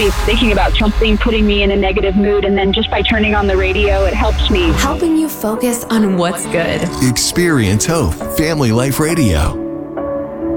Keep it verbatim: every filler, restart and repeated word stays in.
always thinking about something putting me in a negative mood, and then just by turning on the radio, it helps me. Helping you focus on what's good. Experience Hope, Family Life Radio.